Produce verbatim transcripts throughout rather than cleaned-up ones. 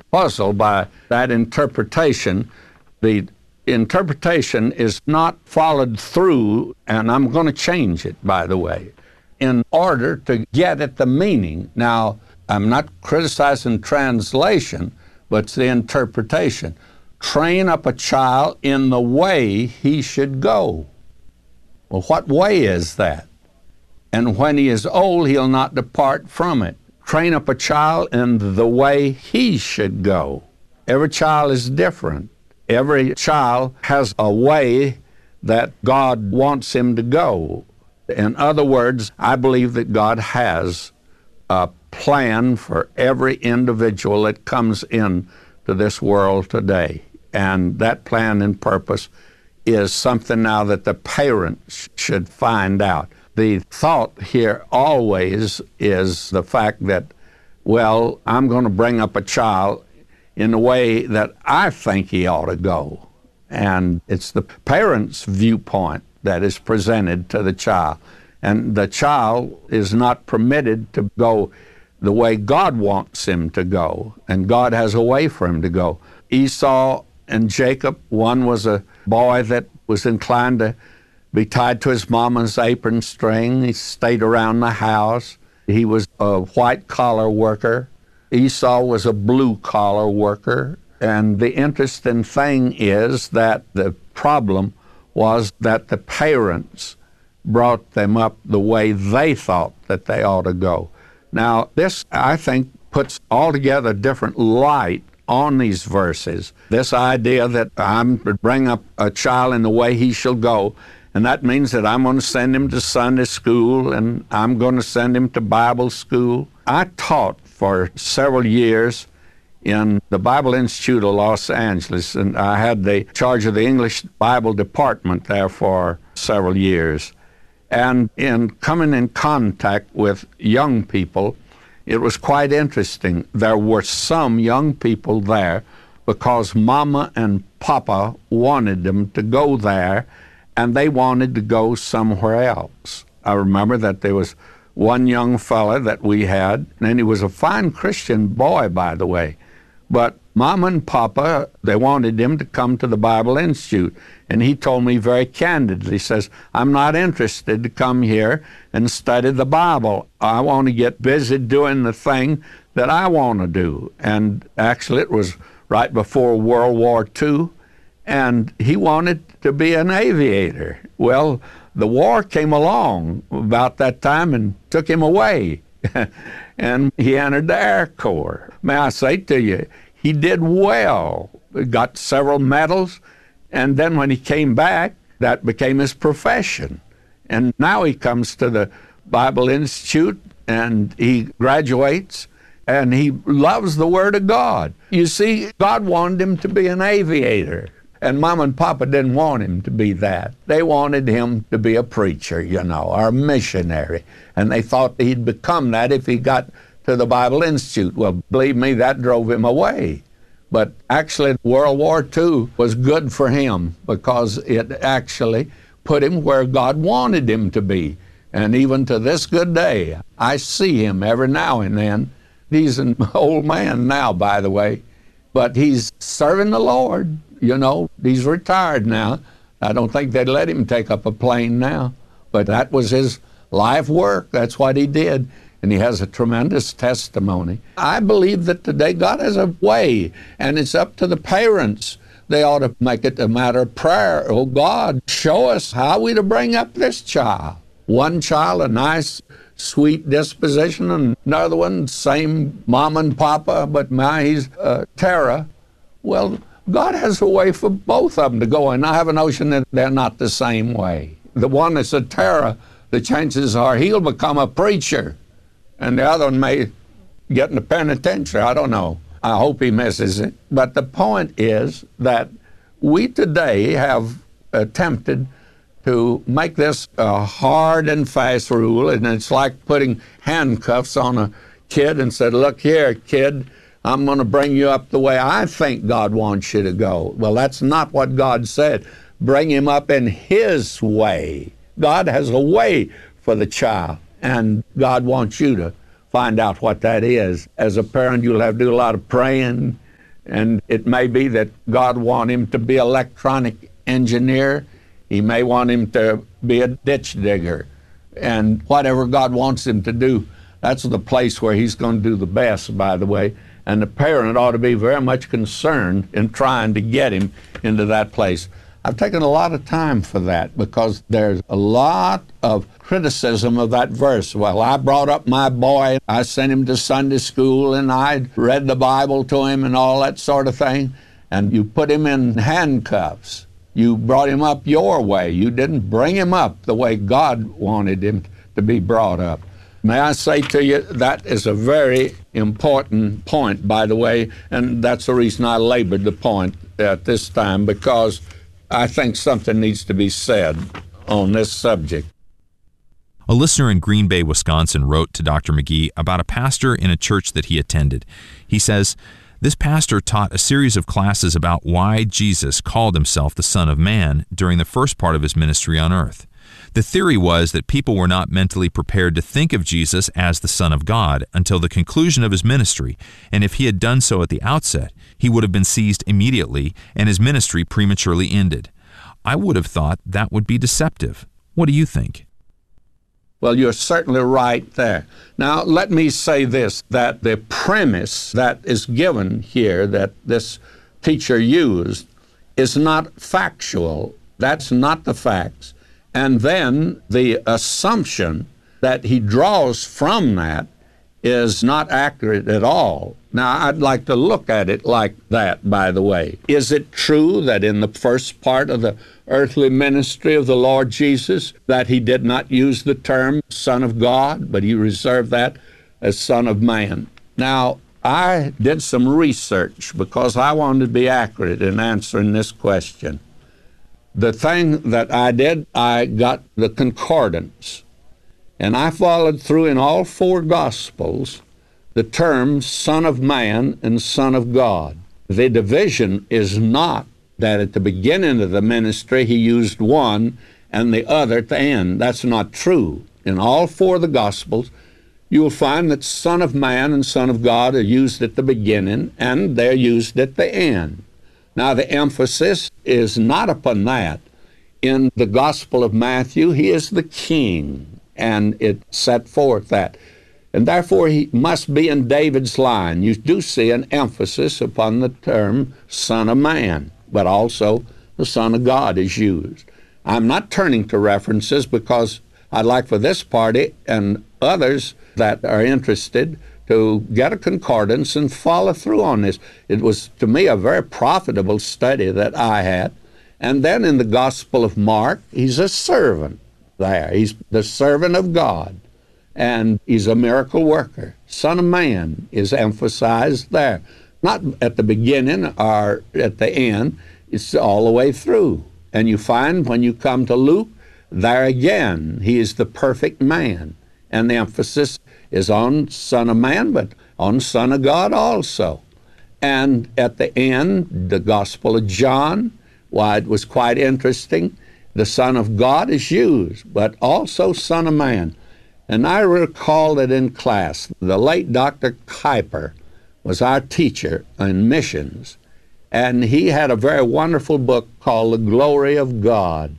puzzled by that interpretation. The interpretation is not followed through, and I'm going to change it, by the way, in order to get at the meaning. Now, I'm not criticizing translation, but it's the interpretation. Train up a child in the way he should go. Well, what way is that? And when he is old, he'll not depart from it. Train up a child in the way he should go. Every child is different. Every child has a way that God wants him to go. In other words, I believe that God has a plan for every individual that comes in to this world today. And that plan and purpose is something now that the parents should find out. The thought here always is the fact that, well, I'm going to bring up a child in the way that I think he ought to go. And it's the parent's viewpoint that is presented to the child. And the child is not permitted to go the way God wants him to go. And God has a way for him to go. Esau and Jacob, one was a boy that was inclined to be tied to his mama's apron string. He stayed around the house. He was a white-collar worker. Esau was a blue-collar worker. And the interesting thing is that the problem was that the parents brought them up the way they thought that they ought to go. Now, this, I think, puts altogether different light on these verses. This idea that I'm to bring up a child in the way he shall go, and that means that I'm going to send him to Sunday school, and I'm going to send him to Bible school. I taught for several years in the Bible Institute of Los Angeles, and I had the charge of the English Bible department there for several years. And in coming in contact with young people, it was quite interesting. There were some young people there because Mama and Papa wanted them to go there, and they wanted to go somewhere else. I remember that there was one young fella that we had, and he was a fine Christian boy, by the way. But Mama and Papa, they wanted him to come to the Bible Institute. And he told me very candidly, he says, I'm not interested to come here and study the Bible. I want to get busy doing the thing that I want to do. And actually, it was right before World War Two, and he wanted to be an aviator. Well, the war came along about that time and took him away. And he entered the Air Corps. May I say to you, he did well. He got several medals, and then when he came back, that became his profession. And now he comes to the Bible Institute, and he graduates, and he loves the Word of God. You see, God wanted him to be an aviator. And Mom and Papa didn't want him to be that. They wanted him to be a preacher, you know, or a missionary. And they thought he'd become that if he got to the Bible Institute. Well, believe me, that drove him away. But actually, World War Two was good for him because it actually put him where God wanted him to be. And even to this good day, I see him every now and then. He's an old man now, by the way, but he's serving the Lord. You know, he's retired now. I don't think they'd let him take up a plane now. But that was his life work. That's what he did. And he has a tremendous testimony. I believe that today God has a way, and it's up to the parents. They ought to make it a matter of prayer. Oh, God, show us how we to bring up this child. One child, a nice, sweet disposition, and another one, same mom and papa, but my, he's uh, terror. Well, God has a way for both of them to go, and I have a notion that they're not the same way. The one that's a terror, the chances are he'll become a preacher, and the other one may get in the penitentiary. I don't know. I hope he misses it. But the point is that we today have attempted to make this a hard and fast rule, and it's like putting handcuffs on a kid and said, look here, kid, I'm going to bring you up the way I think God wants you to go. Well, that's not what God said. Bring him up in his way. God has a way for the child, and God wants you to find out what that is. As a parent, you'll have to do a lot of praying, And it may be that God want him to be an electronic engineer. He may want him to be a ditch digger. And whatever God wants him to do, that's the place where he's going to do the best, by the way. And the parent ought to be very much concerned in trying to get him into that place. I've taken a lot of time for that because there's a lot of criticism of that verse. Well, I brought up my boy, I sent him to Sunday school, and I read the Bible to him and all that sort of thing, and you put him in handcuffs. You brought him up your way. You didn't bring him up the way God wanted him to be brought up. May I say to you, that is a very important point, by the way, and that's the reason I labored the point at this time, because I think something needs to be said on this subject. A listener in Green Bay, Wisconsin wrote to Doctor McGee about a pastor in a church that he attended. He says, "This pastor taught a series of classes about why Jesus called himself the Son of Man during the first part of his ministry on earth. The theory was that people were not mentally prepared to think of Jesus as the Son of God until the conclusion of his ministry, and if he had done so at the outset, he would have been seized immediately and his ministry prematurely ended. I would have thought that would be deceptive. What do you think?" Well, you're certainly right there. Now, let me say this, that the premise that is given here that this teacher used is not factual. That's not the facts. And then the assumption that he draws from that is not accurate at all. Now, I'd like to look at it like that, by the way. Is it true that in the first part of the earthly ministry of the Lord Jesus that he did not use the term Son of God, but he reserved that as Son of Man? Now, I did some research because I wanted to be accurate in answering this question. The thing that I did, I got the concordance, and I followed through in all four Gospels the terms Son of Man and Son of God. The division is not that at the beginning of the ministry he used one and the other at the end. That's not true. In all four of the Gospels, you will find that Son of Man and Son of God are used at the beginning and they're used at the end. Now, the emphasis is not upon that. In the Gospel of Matthew, he is the King, and it set forth that. And therefore, he must be in David's line. You do see an emphasis upon the term Son of Man, but also the Son of God is used. I'm not turning to references because I'd like for this party and others that are interested to get a concordance and follow through on this. It was, to me, a very profitable study that I had. And then in the Gospel of Mark, he's a servant there. He's the servant of God, and he's a miracle worker. Son of Man is emphasized there. Not at the beginning or at the end, it's all the way through. And you find when you come to Luke, there again, he is the perfect man. And the emphasis is on Son of Man, but on Son of God also. And at the end, the Gospel of John, why, it was quite interesting. The Son of God is used, but also Son of Man. And I recall that in class, the late Doctor Kuyper was our teacher in missions, and he had a very wonderful book called The Glory of God.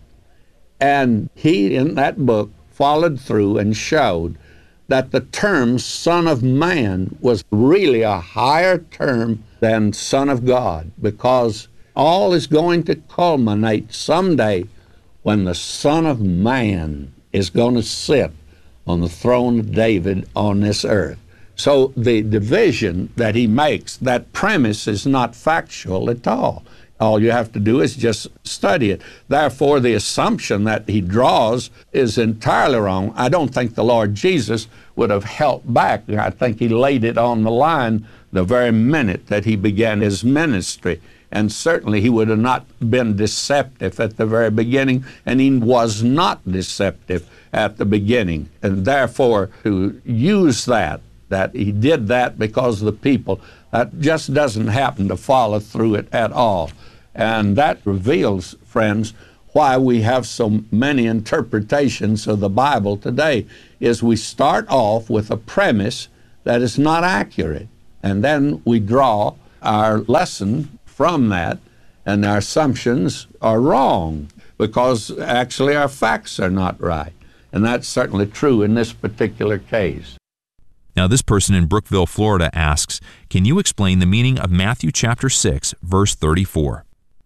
And he, in that book, followed through and showed that the term Son of Man was really a higher term than Son of God, because all is going to culminate someday when the Son of Man is going to sit on the throne of David on this earth. So the division that he makes, that premise is not factual at all. All you have to do is just study it. Therefore, the assumption that he draws is entirely wrong. I don't think the Lord Jesus would have held back. I think he laid it on the line the very minute that he began his ministry. And certainly he would have not been deceptive at the very beginning, and he was not deceptive at the beginning. And therefore, to use that, that he did that because of the people, that just doesn't happen to follow through it at all. And that reveals, friends, why we have so many interpretations of the Bible today, is we start off with a premise that is not accurate, and then we draw our lesson from that, and our assumptions are wrong because actually our facts are not right. And that's certainly true in this particular case. Now, this person in Brookville, Florida asks, can you explain the meaning of Matthew chapter six, verse thirty-four?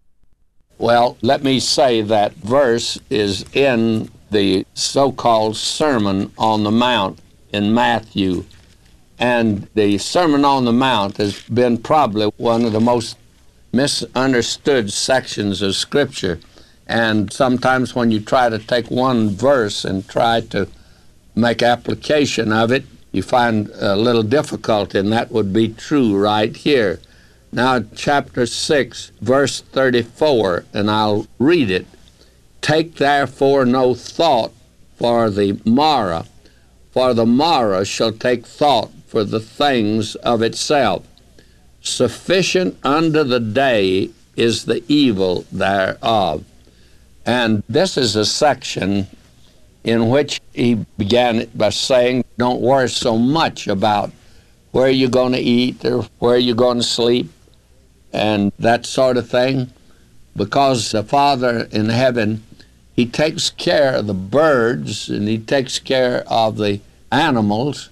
Well, let me say that verse is in the so-called Sermon on the Mount in Matthew. And the Sermon on the Mount has been probably one of the most misunderstood sections of Scripture. And sometimes when you try to take one verse and try to make application of it, you find a little difficulty, and that would be true right here. Now, chapter six, verse thirty-four, and I'll read it. Take therefore no thought for the morrow, for the morrow shall take thought for the things of itself. Sufficient unto the day is the evil thereof. And this is a section in which he began it by saying, don't worry so much about where you're going to eat or where you're going to sleep and that sort of thing, because the Father in heaven, he takes care of the birds and he takes care of the animals.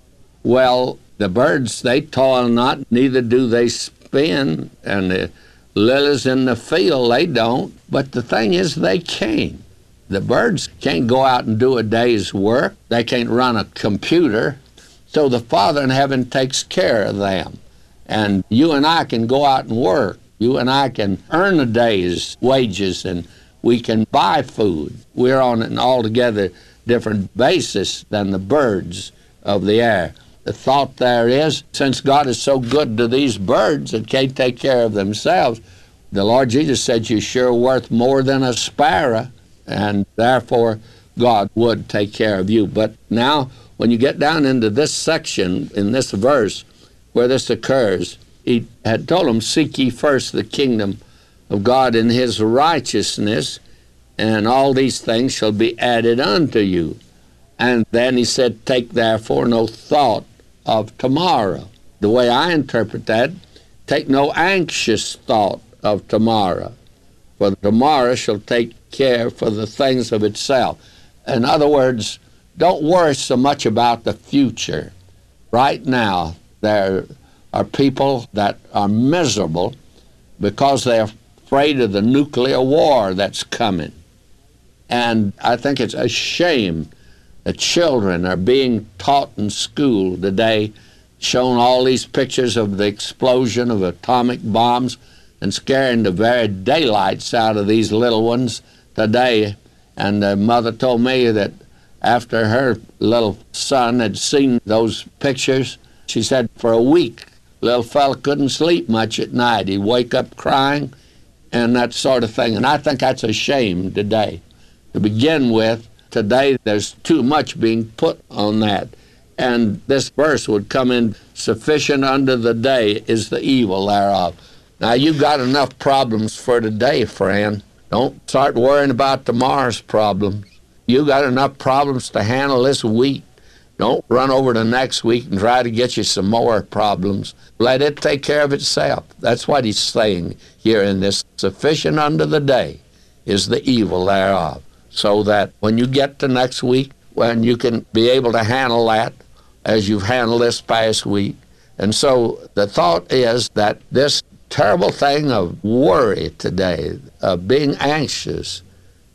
Well, the birds, they toil not, neither do they spin, and the lilies in the field, they don't. But the thing is, they can't. The birds can't go out and do a day's work. They can't run a computer. So the Father in heaven takes care of them. And you and I can go out and work. You and I can earn a day's wages, and we can buy food. We're on an altogether different basis than the birds of the air. The thought there is, since God is so good to these birds that can't take care of themselves, the Lord Jesus said, you're sure worth more than a sparrow, and therefore God would take care of you. But now, when you get down into this section, in this verse, where this occurs, he had told them, seek ye first the kingdom of God and his righteousness, and all these things shall be added unto you. And then he said, take therefore no thought of tomorrow. The way I interpret that, take no anxious thought of tomorrow, for tomorrow shall take care for the things of itself. In other words, don't worry so much about the future. Right now, there are people that are miserable because they're afraid of the nuclear war that's coming. And I think it's a shame that children are being taught in school today, shown all these pictures of the explosion of atomic bombs and scaring the very daylights out of these little ones today. And the mother told me that after her little son had seen those pictures, she said for a week, little fella couldn't sleep much at night. He'd wake up crying and that sort of thing. And I think that's a shame today. To begin with, today there's too much being put on that. And this verse would come in, sufficient unto the day is the evil thereof. Now, you've got enough problems for today, friend. Don't start worrying about tomorrow's problems. You've got enough problems to handle this week. Don't run over to next week and try to get you some more problems. Let it take care of itself. That's what he's saying here in this. Sufficient unto the day is the evil thereof. So that when you get to next week, when you can be able to handle that as you've handled this past week. And so the thought is that this terrible thing of worry today, of being anxious,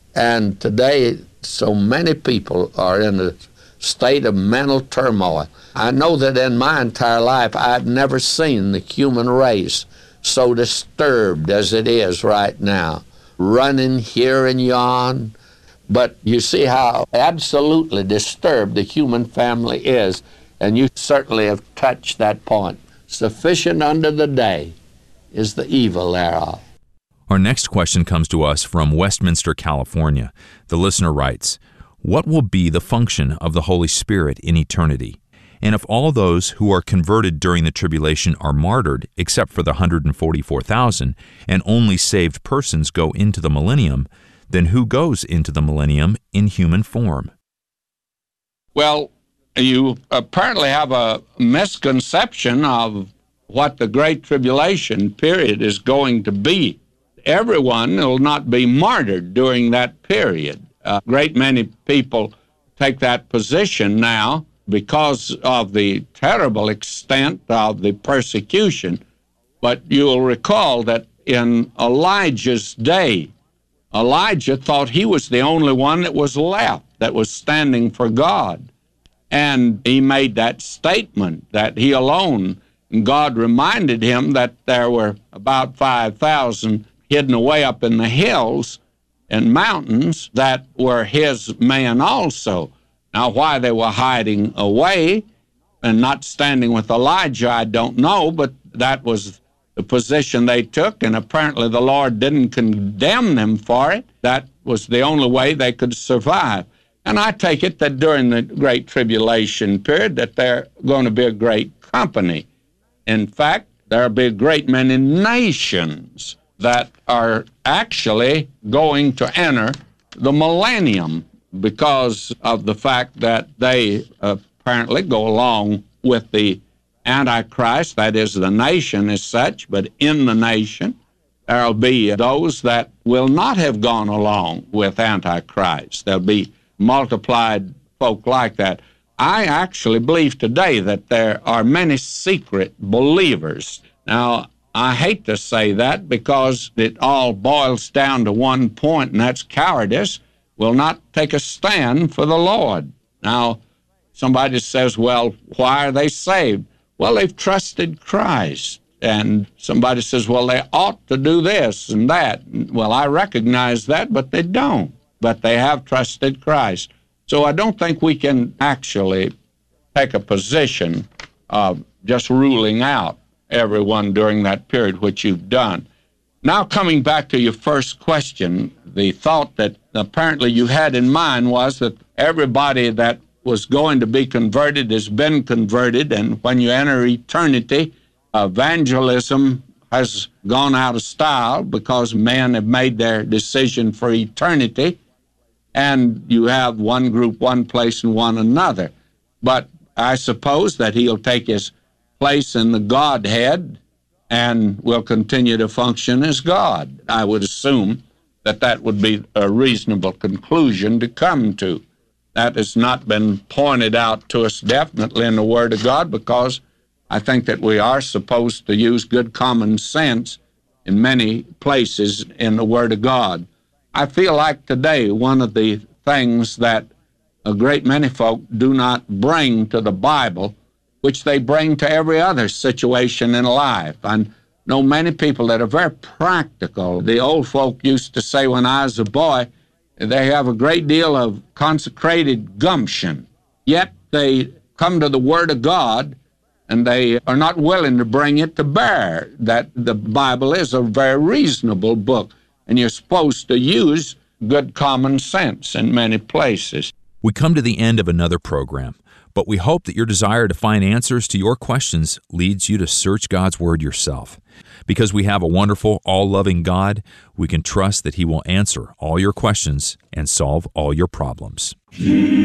and today so many people are in a state of mental turmoil. I know that in my entire life I've never seen the human race so disturbed as it is right now, running here and yon. But you see how absolutely disturbed the human family is, and you certainly have touched that point. Sufficient unto the day is the evil thereof. Our next question comes to us from Westminster, California. The listener writes, what will be the function of the Holy Spirit in eternity? And if all those who are converted during the tribulation are martyred, except for the one hundred forty-four thousand, and only saved persons go into the millennium, then who goes into the millennium in human form? Well, you apparently have a misconception of what the Great Tribulation period is going to be. Everyone will not be martyred during that period. A great many people take that position now because of the terrible extent of the persecution. But you'll recall that in Elijah's day, Elijah thought he was the only one that was left, that was standing for God. And he made that statement that he alone, and God reminded him that there were about five thousand hidden away up in the hills and mountains that were his men also. Now, why they were hiding away and not standing with Elijah, I don't know, but that was the position they took, and apparently the Lord didn't condemn them for it. That was the only way they could survive. And I take it that during the Great Tribulation period that they're going to be a great company. In fact, there'll be a great many nations that are actually going to enter the millennium because of the fact that they apparently go along with the Antichrist, that is, the nation as such, but in the nation, there'll be those that will not have gone along with Antichrist. There'll be multiplied folk like that. I actually believe today that there are many secret believers. Now, I hate to say that because it all boils down to one point, and that's cowardice, will not take a stand for the Lord. Now, somebody says, well, why are they saved? Well, they've trusted Christ. And somebody says, well, they ought to do this and that. Well, I recognize that, but they don't. But they have trusted Christ. So I don't think we can actually take a position of just ruling out everyone during that period, which you've done. Now, coming back to your first question, the thought that apparently you had in mind was that everybody that was going to be converted has been converted, and when you enter eternity, evangelism has gone out of style because men have made their decision for eternity, and you have one group, one place, and one another. But I suppose that he'll take his place in the Godhead and will continue to function as God. I would assume that that would be a reasonable conclusion to come to. That has not been pointed out to us definitely in the Word of God, because I think that we are supposed to use good common sense in many places in the Word of God. I feel like today one of the things that a great many folk do not bring to the Bible, which they bring to every other situation in life. I know many people that are very practical. The old folk used to say when I was a boy, they have a great deal of consecrated gumption, yet they come to the Word of God and they are not willing to bring it to bear. That the Bible is a very reasonable book, and you're supposed to use good common sense in many places. We come to the end of another program, but we hope that your desire to find answers to your questions leads you to search God's Word yourself. Because we have a wonderful, all-loving God, we can trust that He will answer all your questions and solve all your problems.